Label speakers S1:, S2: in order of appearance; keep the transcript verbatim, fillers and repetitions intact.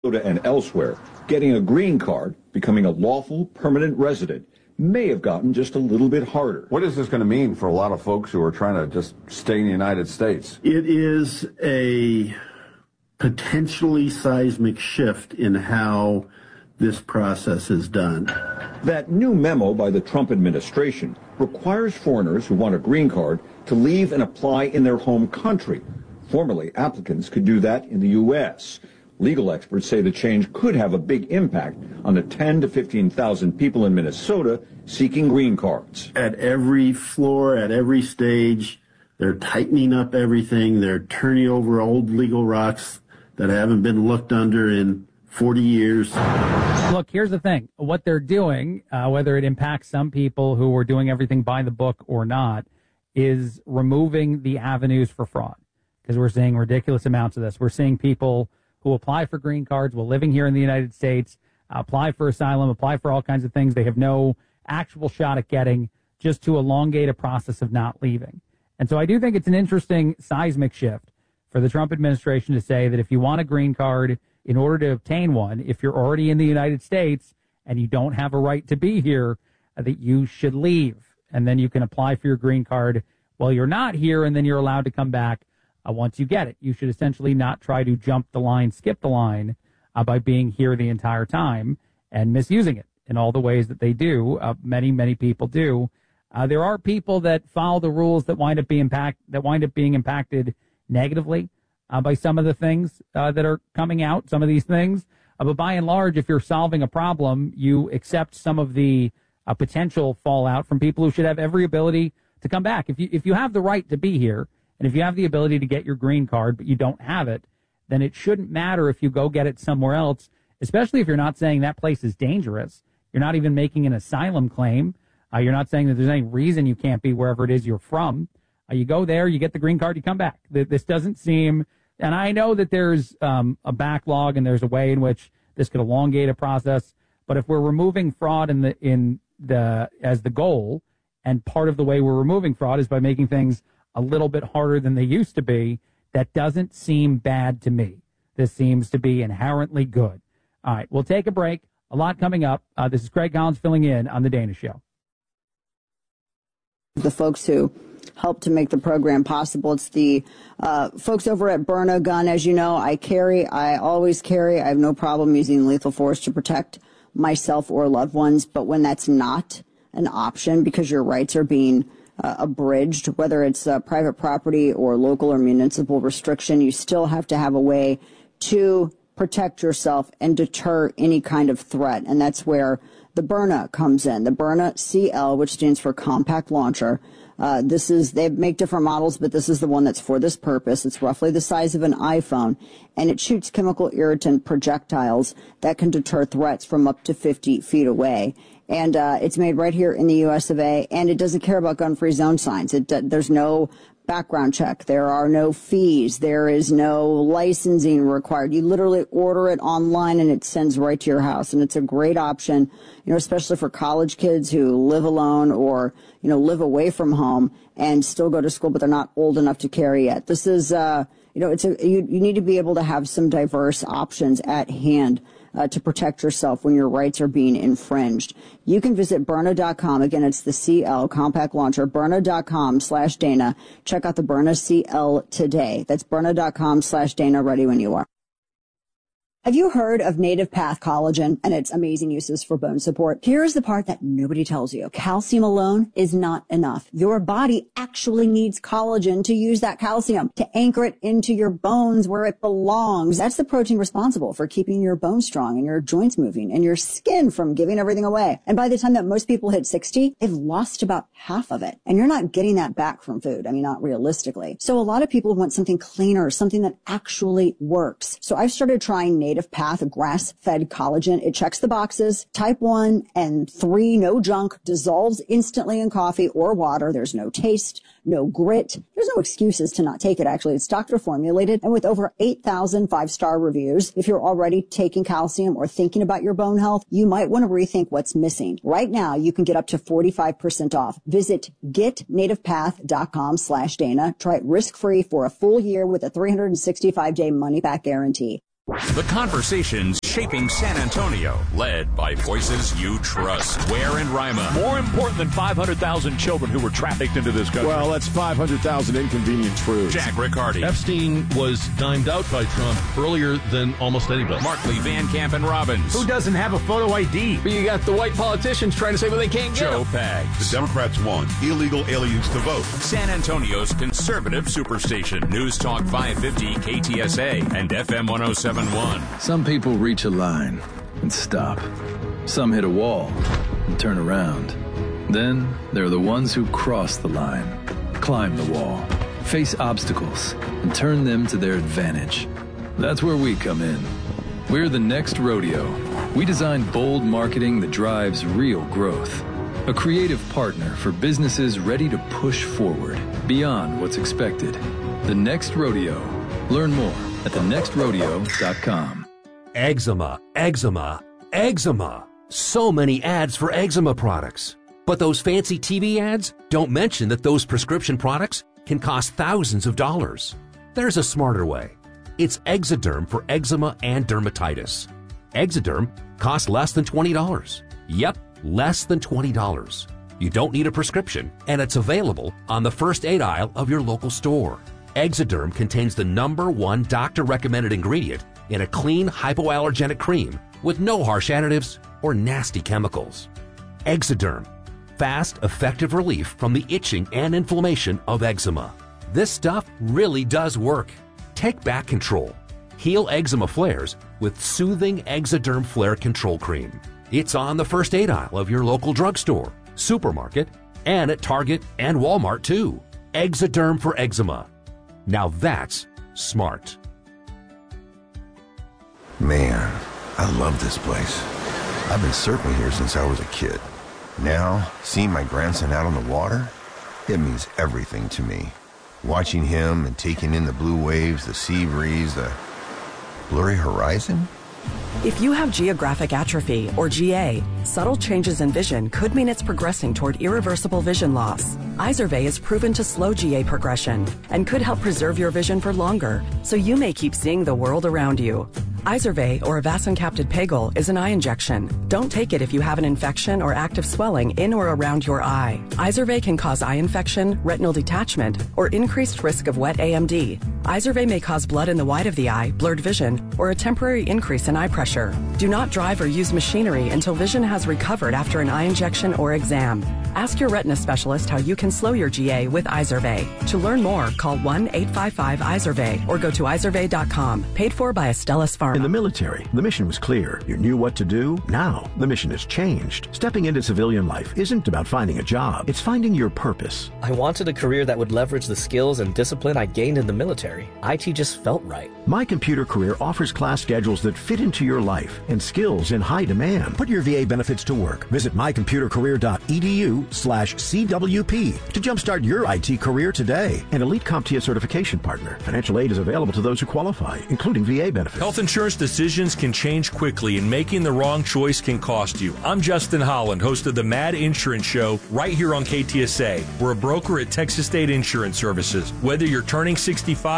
S1: and elsewhere, getting a green card, becoming a lawful permanent resident, may have gotten just a little bit harder.
S2: What is this going to mean for a lot of folks who are trying to just stay in the United States?
S3: It is a potentially seismic shift in how this process is done.
S1: That new memo by the Trump administration requires foreigners who want a green card to leave and apply in their home country. Formerly, applicants could do that in the U S Legal experts say the change could have a big impact on the ten to fifteen thousand people in Minnesota seeking green cards.
S3: At every floor, at every stage, they're tightening up everything. They're turning over old legal rocks that haven't been looked under in forty years.
S4: Look, here's the thing. What they're doing, uh, whether it impacts some people who are doing everything by the book or not, is removing the avenues for fraud. Because we're seeing ridiculous amounts of this. We're seeing people who apply for green cards while living here in the United States, apply for asylum, apply for all kinds of things they have no actual shot at getting, just to elongate a process of not leaving. And so I do think it's an interesting seismic shift for the Trump administration to say that if you want a green card, in order to obtain one, if you're already in the United States and you don't have a right to be here, uh, that you should leave. And then you can apply for your green card while you're not here, and then you're allowed to come back uh, once you get it. You should essentially not try to jump the line, skip the line uh, by being here the entire time and misusing it in all the ways that they do. Uh, many, many people do. Uh, there are people that follow the rules that wind up being impact that wind up being impacted negatively uh, by some of the things uh, that are coming out. Some of these things, uh, but by and large, if you're solving a problem, you accept some of the uh, potential fallout from people who should have every ability to come back. If you if you have the right to be here, and if you have the ability to get your green card, but you don't have it, then it shouldn't matter if you go get it somewhere else, especially if you're not saying that place is dangerous. You're not even making an asylum claim. Uh, you're not saying that there's any reason you can't be wherever it is you're from. Uh, you go there, you get the green card, you come back. This doesn't seem, and I know that there's um, a backlog and there's a way in which this could elongate a process. But if we're removing fraud in the in the as the goal, and part of the way we're removing fraud is by making things a little bit harder than they used to be, that doesn't seem bad to me. This seems to be inherently good. All right, we'll take a break. A lot coming up. Uh, this is Craig Collins filling in on The Dana Show.
S5: The folks who helped to make the program possible. It's the uh, folks over at Byrna Gun. As you know, I carry, I always carry. I have no problem using lethal force to protect myself or loved ones. But when that's not an option because your rights are being uh, abridged, whether it's uh, private property or local or municipal restriction, you still have to have a way to protect yourself and deter any kind of threat. And that's where the Byrna comes in. The Byrna C L, which stands for Compact Launcher. Uh, this is, they make different models, but this is the one that's for this purpose. It's roughly the size of an iPhone, and it shoots chemical irritant projectiles that can deter threats from up to fifty feet away. And uh, it's made right here in the U S of A, and it doesn't care about gun-free zone signs. It, uh, there's no background check. There are no fees. There is no licensing required. You literally order it online and it sends right to your house. And it's a great option, you know, especially for college kids who live alone or, you know, live away from home and still go to school, but they're not old enough to carry yet. This is, uh, you know, it's a, you, you need to be able to have some diverse options at hand Uh, to protect yourself when your rights are being infringed. You can visit Byrna dot com. Again, it's the C L Compact Launcher, Byrna dot com slash Dana. Check out the Byrna C L today. That's Byrna dot com slash Dana. Ready when you are. Have you heard of Native Path Collagen and its amazing uses for bone support? Here's the part that nobody tells you. Calcium alone is not enough. Your body actually needs collagen to use that calcium, to anchor it into your bones where it belongs. That's the protein responsible for keeping your bones strong and your joints moving and your skin from giving everything away. And by the time that most people hit sixty, they've lost about half of it. And you're not getting that back from food. I mean, not realistically. So a lot of people want something cleaner, something that actually works. So I've started trying Native Native Path grass-fed collagen. It checks the boxes. Type one and three, no junk, dissolves instantly in coffee or water. There's no taste, no grit. There's no excuses to not take it, actually. It's doctor formulated, and with over eight thousand five-star reviews, if you're already taking calcium or thinking about your bone health, you might want to rethink what's missing. Right now, you can get up to forty-five percent off. Visit get native path dot com slash Dana. Try it risk-free for a full year with a three hundred sixty-five day money-back guarantee.
S6: The conversations shaping San Antonio, led by voices you trust. Ware and Rima.
S7: More important than five hundred thousand children who were trafficked into this country.
S8: Well, that's five hundred thousand inconvenient truths.
S6: Jack Riccardi.
S9: Epstein was dimed out by Trump earlier than almost anybody.
S6: Markley, Van Camp, and Robbins.
S7: Who doesn't have a photo I D?
S8: But you got the white politicians trying to say, well, they can't get
S6: Joe
S8: them.
S6: Pags.
S10: The Democrats want illegal aliens to vote.
S6: San Antonio's conservative superstation. News Talk five fifty K T S A and F M one oh seven point one.
S11: Some people reach a line and stop. Some hit a wall and turn around. Then there are the ones who cross the line, climb the wall, face obstacles, and turn them to their advantage. That's where we come in. We're the Next Rodeo. We design bold marketing that drives real growth. A creative partner for businesses ready to push forward beyond what's expected. The Next Rodeo. Learn more at the next rodeo dot com.
S12: Eczema, eczema, eczema. So many ads for eczema products. But those fancy T V ads don't mention that those prescription products can cost thousands of dollars. There's a smarter way. It's Exoderm for eczema and dermatitis. Exoderm costs less than twenty dollars. Yep, less than twenty dollars. You don't need a prescription, and it's available on the first aid aisle of your local store. Exoderm contains the number one doctor-recommended ingredient in a clean hypoallergenic cream with no harsh additives or nasty chemicals. Exoderm. Fast, effective relief from the itching and inflammation of eczema. This stuff really does work. Take back control. Heal eczema flares with soothing Exoderm Flare Control Cream. It's on the first aid aisle of your local drugstore, supermarket, and at Target and Walmart too. Exoderm for eczema. Now that's smart.
S10: Man, I love this place. I've been surfing here since I was a kid. Now, seeing my grandson out on the water, it means everything to me. Watching him and taking in the blue waves, the sea breeze, the blurry horizon.
S13: If you have geographic atrophy, or G A, subtle changes in vision could mean it's progressing toward irreversible vision loss. Izervay is proven to slow G A progression and could help preserve your vision for longer, so you may keep seeing the world around you. Izervay, or avacincaptad pegol, is an eye injection. Don't take it if you have an infection or active swelling in or around your eye. Izervay can cause eye infection, retinal detachment, or increased risk of wet A M D. Izervay may cause blood in the white of the eye, blurred vision, or a temporary increase in eye pressure. Do not drive or use machinery until vision has recovered after an eye injection or exam. Ask your retina specialist how you can slow your G A with Izervay. To learn more, call one eight five five Izervay or go to izervay dot com. Paid for by Astellas Pharma.
S14: In the military, the mission was clear. You knew what to do. Now, the mission has changed. Stepping into civilian life isn't about finding a job. It's finding your purpose.
S15: I wanted a career that would leverage the skills and discipline I gained in the military. I T just felt right.
S14: My Computer Career offers class schedules that fit into your life and skills in high demand. Put your V A benefits to work. Visit my computer career dot e d u slash C W P to jumpstart your I T career today. An elite CompTIA certification partner. Financial aid is available to those who qualify, including V A benefits.
S16: Health insurance decisions can change quickly, and making the wrong choice can cost you. I'm Justin Holland, host of the Mad Insurance Show right here on K T S A. We're a broker at Texas State Insurance Services. Whether you're turning sixty-five